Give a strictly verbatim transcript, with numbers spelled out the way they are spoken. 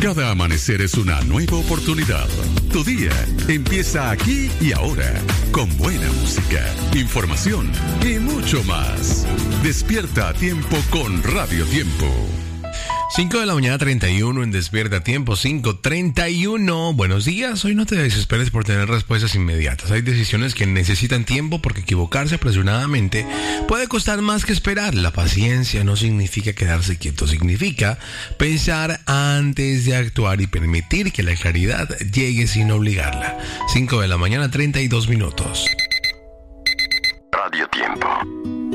Cada amanecer es una nueva oportunidad. Tu día empieza aquí y ahora, con buena música, información y mucho más. Despierta a tiempo con Radio Tiempo. cinco de la mañana treinta y uno en Despierta a Tiempo, cinco treinta y uno. Buenos días, hoy no te desesperes por tener respuestas inmediatas. Hay decisiones que necesitan tiempo porque equivocarse apresuradamente puede costar más que esperar. La paciencia no significa quedarse quieto, significa pensar antes de actuar y permitir que la claridad llegue sin obligarla. cinco de la mañana treinta y dos minutos. Radio Tiempo.